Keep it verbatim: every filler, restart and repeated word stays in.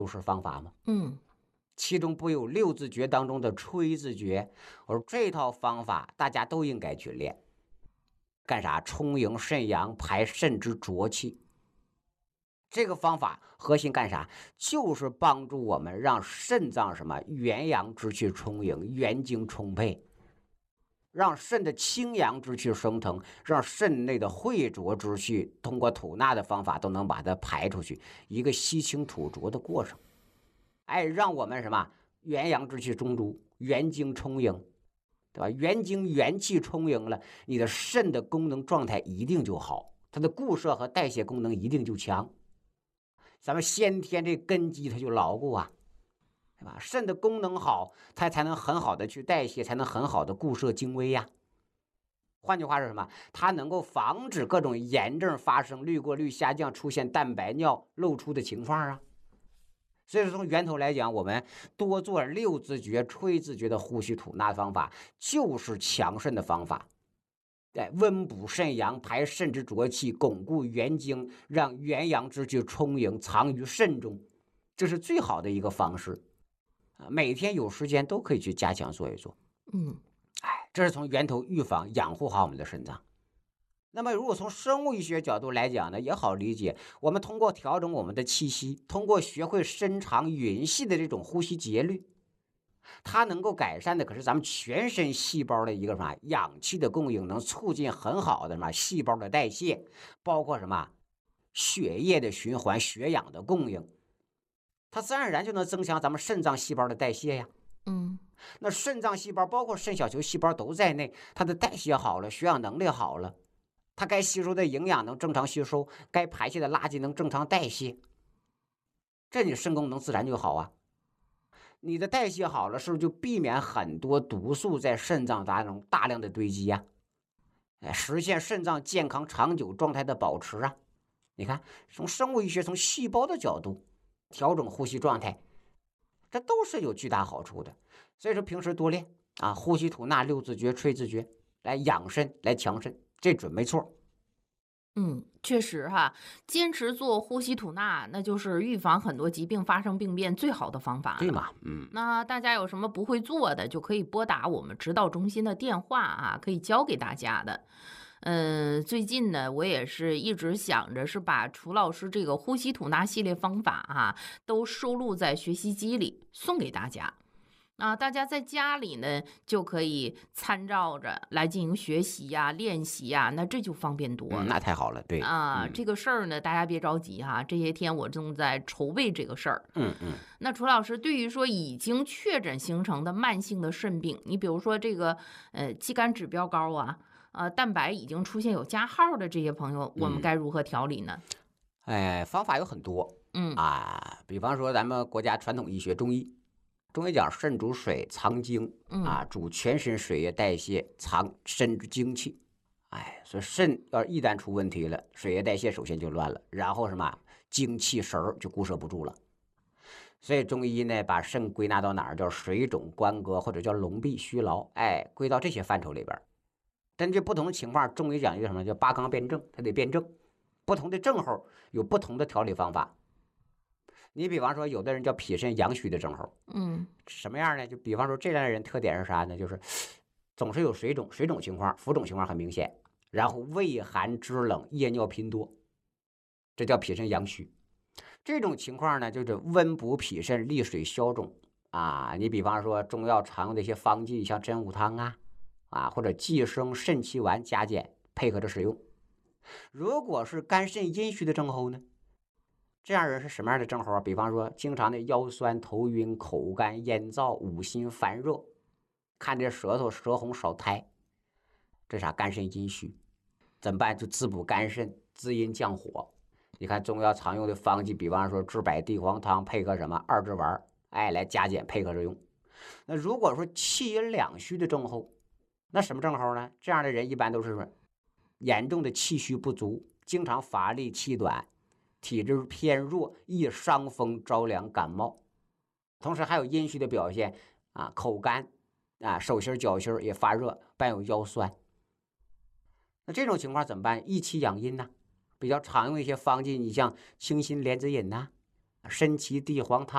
都是方法吗？ 嗯， 其中不有六字诀当中的吹字诀？我说这套方法大家都应该去练。干啥？充盈肾阳，排肾之浊气。这个方法核心干啥？就是帮助我们让肾脏什么元阳之气充盈，元精充沛，让肾的清阳之气升腾，让肾内的秽浊之气通过吐纳的方法都能把它排出去，一个吸清吐浊的过程。哎，让我们什么元阳之气中足，元精充盈，对吧？元精元气充盈了，你的肾的功能状态一定就好，它的固摄和代谢功能一定就强。咱们先天这根基它就牢固啊，对吧？肾的功能好，它才能很好的去代谢，才能很好的固摄精微呀。换句话是什么？它能够防止各种炎症发生，滤过率下降，出现蛋白尿漏出的情况啊。所以说从源头来讲，我们多做六字诀、吹字诀的呼吸吐纳方法，就是强肾的方法。对，温补肾阳，排肾之浊气，巩固元精，让元阳之气充盈，藏于肾中，这是最好的一个方式。每天有时间都可以去加强做一做。 嗯， 哎，这是从源头预防，养护好我们的肾脏。那么，如果从生物医学角度来讲呢，也好理解。我们通过调整我们的气息，通过学会深长匀细的这种呼吸节律，它能够改善的可是咱们全身细胞的一个什么氧气的供应，能促进很好的什么细胞的代谢，包括什么血液的循环、血氧的供应，它自然而然就能增强咱们肾脏细胞的代谢呀。 嗯， 那肾脏细胞包括肾小球细胞都在内，它的代谢好了，血氧能力好了，它该吸收的营养能正常吸收，该排泄的垃圾能正常代谢，这你肾功能自然就好啊。你的代谢好了，是不是就避免很多毒素在肾脏当中大量的堆积呀、哎，实现肾脏健康长久状态的保持啊。你看，从生物医学、从细胞的角度调整呼吸状态，这都是有巨大好处的。所以说，平时多练啊，呼吸吐纳、六字诀、吹字诀，来养肾，来强肾，这准没错。 嗯，确实哈，坚持做呼吸吐纳，那就是预防很多疾病发生病变最好的方法了。 对嘛？嗯， 那大家有什么不会做的，就可以拨打我们指导中心的电话啊，可以教给大家的。嗯，最近呢，我也是一直想着是把楚老师这个呼吸吐纳系列方法哈、都收录在学习机里送给大家。啊，大家在家里呢就可以参照着来进行学习呀、练习呀，那这就方便多嗯， 了。 那太好了，对， 啊， 嗯这个事儿呢，大家别着急哈，这些天我正在筹备这个事儿。 嗯嗯， 那楚老师，对于说已经确诊形成的慢性的肾病，你比如说这个呃肌酐指标高啊，呃蛋白已经出现有加号的这些朋友，我们嗯， 该如何调理呢？ 哎，方法有很多嗯啊，比方说咱们国家传统医学中医，中医讲肾主水藏精嗯啊，主全身水液代谢，藏肾之精气。哎，所以肾要一旦出问题了，水液代谢首先就乱了，然后什么精气神儿就固摄不住了。所以中医呢，把肾归纳到哪儿？叫水肿关膈，或者叫痨痹虚劳，哎，归到这些范畴里边。根据不同的情况，中医讲究什么叫八纲辩证，它得辩证。不同的症候有不同的调理方法。你比方说，有的人叫脾肾阳虚的症候， 嗯什么样呢？就比方说这类人特点是啥呢？就是总是有水肿，水肿情况、浮肿情况很明显，然后畏寒肢冷、夜尿频多，这叫脾肾阳虚。这种情况呢，就是温补脾肾、利水消肿啊。你比方说中药常用的一些方剂，像真武汤啊，啊或者寄生肾气丸加减配合着使用。如果是肝肾阴虚的症候呢，这样人是什么样的症候啊？比方说经常的腰酸、头晕、口干、咽燥、五心烦热，看这舌头舌红少苔，这啥肝肾阴虚，怎么办？就滋补肝肾，滋阴降火。你看中药常用的方剂，比方说治百地黄汤配合什么二支丸，哎，来加减配合着用。那如果说气阴两虚的症候，那什么症候呢？这样的人一般都是严重的气虚不足，经常乏力气短，体质偏弱，易伤风着凉感冒，同时还有阴虚的表现啊，口干啊，手心脚心也发热，伴有腰酸。那这种情况怎么办？益气养阴呢、啊？比较常用一些方剂，你像清心莲子饮呐、啊、参芪地黄汤。